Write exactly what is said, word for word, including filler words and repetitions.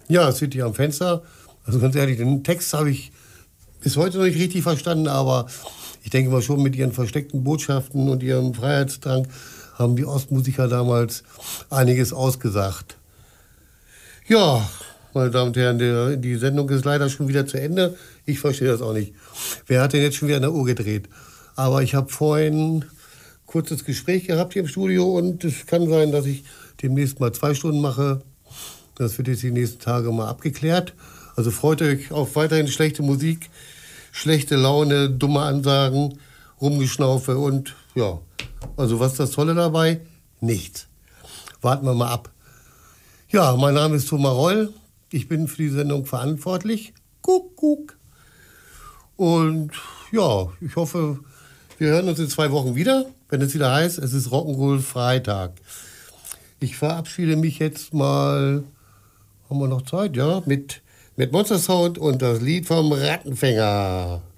Ja, City am Fenster. Also ganz ehrlich, den Text habe ich bis heute noch nicht richtig verstanden, aber ich denke mal schon mit ihren versteckten Botschaften und ihrem Freiheitsdrang haben die Ostmusiker damals einiges ausgesagt. Ja, meine Damen und Herren, der, die Sendung ist leider schon wieder zu Ende. Ich verstehe das auch nicht. Wer hat denn jetzt schon wieder an der Uhr gedreht? Aber ich habe vorhin ein kurzes Gespräch gehabt hier im Studio und es kann sein, dass ich demnächst mal zwei Stunden mache. Das wird jetzt die nächsten Tage mal abgeklärt. Also freut euch auf weiterhin schlechte Musik, schlechte Laune, dumme Ansagen, Rumgeschnaufe und ja, also was ist das Tolle dabei? Nichts. Warten wir mal ab. Ja, mein Name ist Thomas Roll. Ich bin für die Sendung verantwortlich. Kuckuck. Und ja, ich hoffe, wir hören uns in zwei Wochen wieder, wenn es wieder heißt, es ist Rock'n'Roll Freitag. Ich verabschiede mich jetzt mal, haben wir noch Zeit, ja, mit, mit Monster Sound und das Lied vom Rattenfänger.